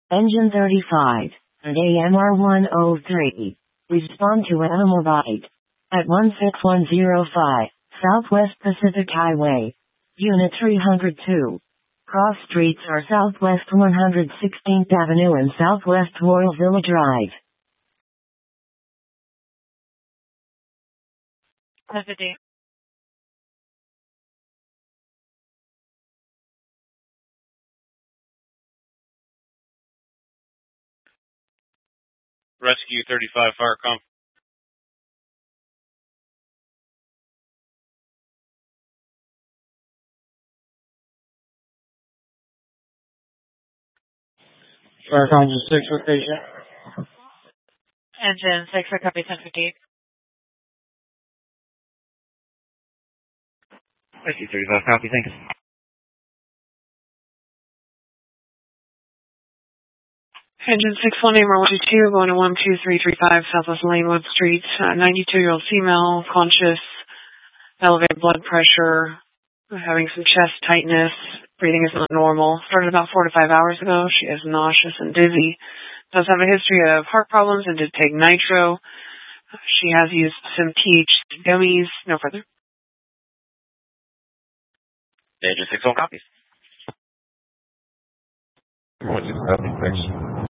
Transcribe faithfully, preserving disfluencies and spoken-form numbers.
Engine thirty-five, and A M R one oh three. Respond to animal bite. At one six one zero five, Southwest Pacific Highway. Unit three hundred two. Cross streets are Southwest one hundred sixteenth Avenue and Southwest Royalville Drive. That's a day. Rescue thirty-five Fire Com. Fire Com six location. Engine six for copy ten fifty-eight. Rescue thirty-five, copy, thanks. Engine six one eight, one two two, going to one two three three five Southwest Lanewood Street. Uh, ninety-two-year-old female, conscious, elevated blood pressure, having some chest tightness, breathing is not normal. Started about four to five hours ago. She is nauseous and dizzy. Does have a history of heart problems and did take nitro. She has used some T H C gummies. No further. Engine six one copies. One two copy, thanks.